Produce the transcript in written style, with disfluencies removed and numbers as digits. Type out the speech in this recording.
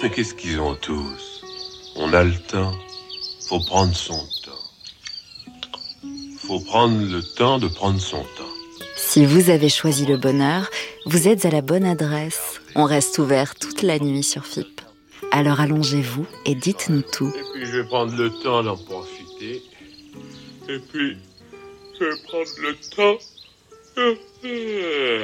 Mais qu'est-ce qu'ils ont tous? On a le temps. Faut prendre son temps. Faut prendre le temps de prendre son temps. Si vous avez choisi le bonheur, vous êtes à la bonne adresse. On reste ouvert toute la nuit sur FIP. Alors allongez-vous et dites-nous tout. Et puis je vais prendre le temps d'en profiter. Et puis je vais prendre le temps.